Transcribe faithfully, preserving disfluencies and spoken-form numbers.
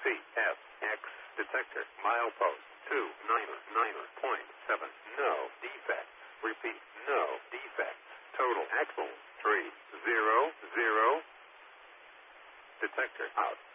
C S X detector milepost two nine nine point seven. No defects. Repeat, no defects. Total axle three zero zero. Detector out.